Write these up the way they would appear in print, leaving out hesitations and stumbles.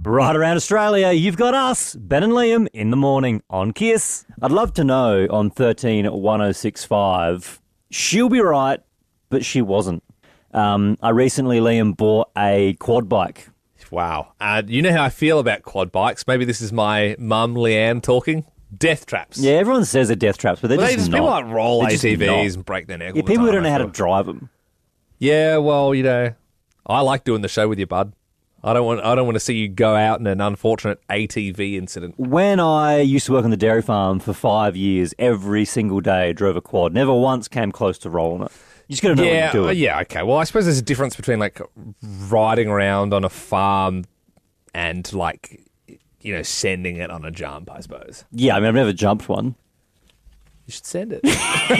Right around Australia, you've got us, Ben and Liam, in the morning on Kiss. I'd love to know on 131065, she'll be right, but she wasn't. I recently, Liam, bought a quad bike. Wow. You know how I feel about quad bikes. Maybe this is my mum, Leanne, talking. Death traps. Yeah, everyone says they're death traps, but they're just not. People like roll They're just ATVs not. and break their neck. Yeah, people who don't know how to drive them. Yeah, well, I like doing the show with you, bud. I don't want to see you go out in an unfortunate ATV incident. When I used to work on the dairy farm for 5 years, every single day I drove a quad. Never once came close to rolling it. You just got to know what you're doing. Yeah, okay. Well, I suppose there's a difference between like riding around on a farm and sending it on a jump, I suppose. Yeah, I mean, I've never jumped one. You should send it.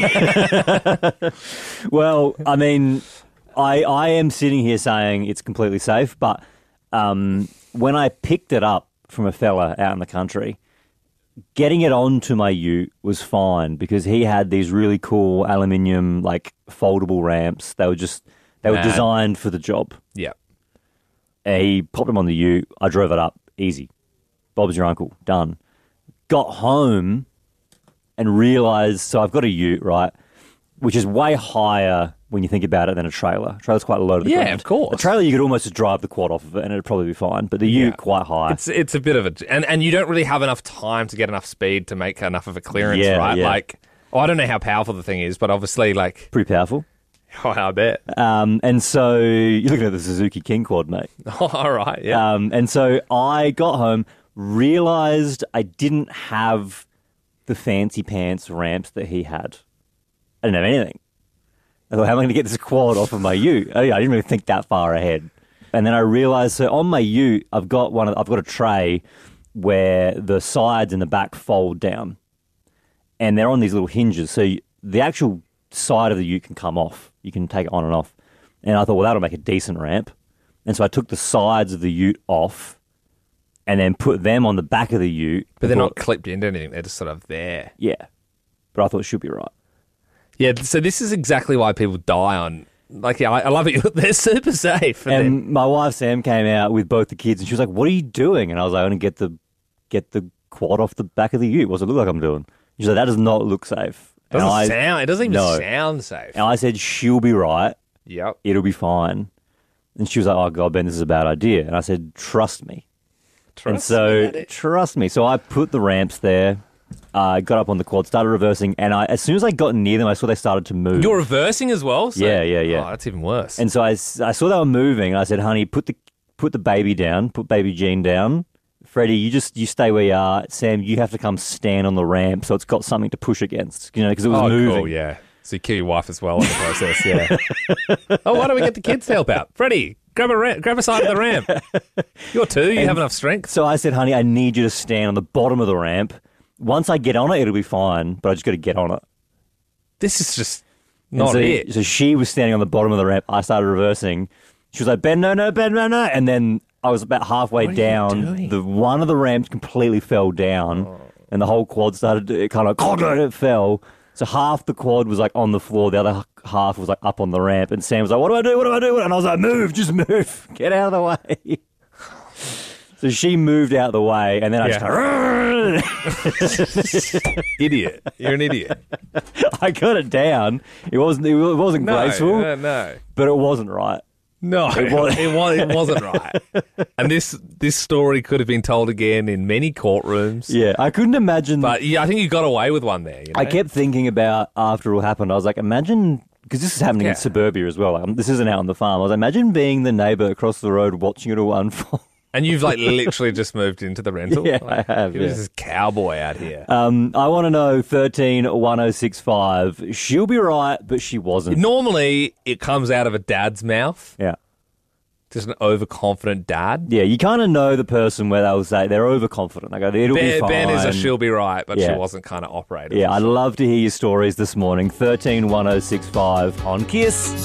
Well, I mean, I am sitting here saying it's completely safe, but when I picked it up from a fella out in the country, getting it onto my ute was fine because he had these really cool aluminium, foldable ramps. They were designed for the job. Yeah. He popped them on the ute. I drove it up. Easy. Bob's your uncle. Done. Got home and realised, so I've got a ute, right, which is way higher when you think about it than a trailer. A trailer's quite low to the ground. Yeah, of course. A trailer, you could almost just drive the quad off of it and it'd probably be fine, but the ute, quite high. It's a bit of a... And you don't really have enough time to get enough speed to make enough of a clearance, right? Yeah. I don't know how powerful the thing is, but obviously, Pretty powerful. Oh, I bet. And so you're looking at the Suzuki King quad, mate. All right, yeah. And so I got home, realised I didn't have the fancy pants ramps that he had. I didn't have anything. I thought, how am I going to get this quad off of my ute? I didn't really think that far ahead. And then I realised, so on my ute, I've got a tray where the sides and the back fold down. And they're on these little hinges. So the actual side of the ute can come off. You can take it on and off. And I thought, well, that'll make a decent ramp. And so I took the sides of the ute off and then put them on the back of the ute. But they're not clipped into anything. They're just sort of there. Yeah. But I thought it should be right. Yeah, so this is exactly why people die on... I love it. They're super safe. And my wife, Sam, came out with both the kids and she was like, what are you doing? And I was like, I want to get the quad off the back of the ute. What's it look like I'm doing? She's like, that does not look safe. It doesn't even sound safe. And I said, she'll be right. Yep. It'll be fine. And she was like, oh, God, Ben, this is a bad idea. And I said, trust me. Trust me. So I put the ramps there. I got up on the quad, started reversing, and as soon as I got near them, I saw they started to move. You're reversing as well? So, yeah. Oh, that's even worse. And so I saw they were moving, and I said, honey, put the baby down, put baby Jean down. Freddie, you stay where you are. Sam, you have to come stand on the ramp so it's got something to push against, because it was moving. Cool, yeah. So you kill your wife as well in the process, yeah. Oh, why don't we get the kids to help out? Freddie, grab a side of the ramp. You're two, you have enough strength. So I said, honey, I need you to stand on the bottom of the ramp. Once I get on it, it'll be fine, but I just got to get on it. This is just not it. So she was standing on the bottom of the ramp. I started reversing. She was like, Ben, no. And then I was about halfway down. One of the ramps completely fell down, and the whole quad started to it fell. So half the quad was on the floor. The other half was up on the ramp. And Sam was like, what do I do? And I was like, just move. Get out of the way. So she moved out of the way, and then I just Idiot. You're an idiot. I got it down. It wasn't graceful. No. But it wasn't right. No, it wasn't right. And this story could have been told again in many courtrooms. Yeah, I couldn't imagine. But yeah, I think you got away with one there. I kept thinking about after it all happened, I was like, imagine, because this is happening in suburbia as well. This isn't out on the farm. I was like, imagine being the neighbour across the road watching it all unfold. And you've literally just moved into the rental? Yeah, I have. This is cowboy out here. I want to know 131065. She'll be right, but she wasn't. Normally, it comes out of a dad's mouth. Yeah. Just an overconfident dad. Yeah, you kind of know the person where they'll say they're overconfident. They go, it'll be fine. Ben is a she'll be right, but she wasn't kind of operating. Yeah, I'd love to hear your stories this morning. 131065 on Kiss.